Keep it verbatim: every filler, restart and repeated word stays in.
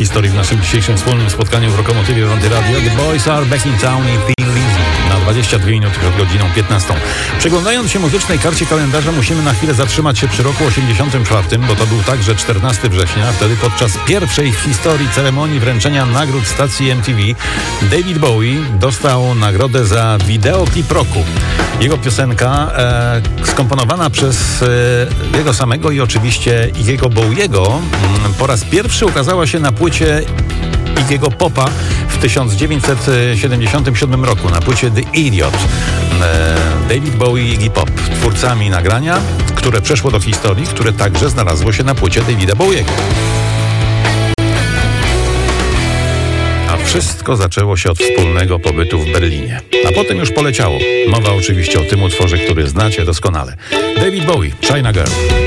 historii w naszym dzisiejszym wspólnym spotkaniu w Rokomotywie w Antyradio. The Boys Are Back in Town i Thin Lizzy na dwadzieścia dwie minuty przed godziną piętnastą. Przeglądając się muzycznej karcie kalendarza, musimy na chwilę zatrzymać się przy roku osiemdziesiątym czwartym, bo to był także czternastego września. Wtedy podczas pierwszej w historii ceremonii wręczenia nagród stacji M T V David Bowie dostał nagrodę za wideoklip roku. Jego piosenka e, skomponowana przez e, jego samego i oczywiście Iggy'ego Bowiego m, po raz pierwszy ukazała się na płycie Iggy'ego Popa w tysiąc dziewięćset siedemdziesiątym siódmym roku, na płycie The Idiot. E, David Bowie i Iggy Pop, twórcami nagrania, które przeszło do historii, które także znalazło się na płycie Davida Bowiego. Wszystko zaczęło się od wspólnego pobytu w Berlinie. A potem już poleciało. Mowa oczywiście o tym utworze, który znacie doskonale. David Bowie, China Girl.